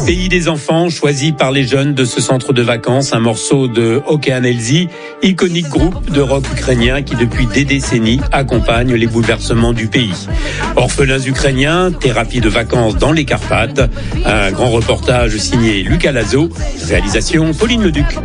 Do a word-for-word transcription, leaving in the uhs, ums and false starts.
Pays des enfants, choisi par les jeunes de ce centre de vacances, un morceau de Okean Elzy, iconique groupe de rock ukrainien qui depuis des décennies accompagne les bouleversements du pays. Orphelins ukrainiens, thérapie de vacances dans les Carpates, un grand reportage signé Lucas Lazo, réalisation Pauline Leduc.